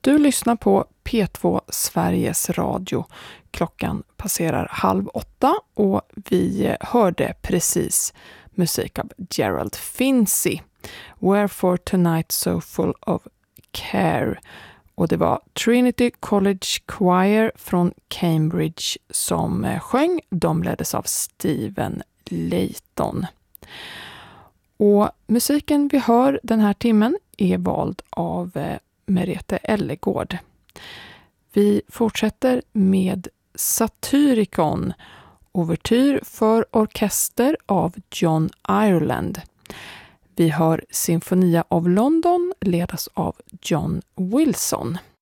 Du lyssnar på P2 Sveriges Radio. Klockan passerar 7:30 och vi hörde precis musik av Gerald Finzi. Wherefore Tonight So Full of Care. Och det var Trinity College Choir från Cambridge som sjöng. De leddes av Stephen Layton. Och musiken vi hör den här timmen är vald av Merete Ellegård. Vi fortsätter med Satyricon, ouvertyr för orkester av John Ireland. Vi hör Sinfonia of London ledas av John Wilson.